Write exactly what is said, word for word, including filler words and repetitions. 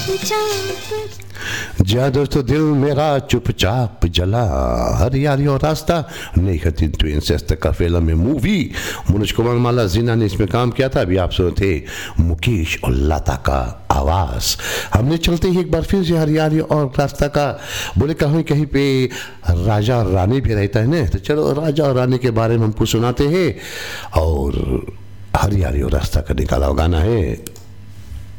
चुपचाप। जा दोस्तों दिल मेरा चुपचाप जला, हरियाली और रास्ता नई खतीन ट्विन सिस्टर का फिल्म में मूवी। मनोज कुमार माला जीना ने इसमें काम किया था। अभी आप सुने थे मुकेश और लता का आवाज। हमने चलते ही एक बार फिर से हरियाली और रास्ता का बोले कहीं कहीं पे राजा और रानी भी रहता है ना, तो चलो राजा और रानी के बारे में हमको सुनाते हैं। और हरियाली और रास्ता का निकाला गाना है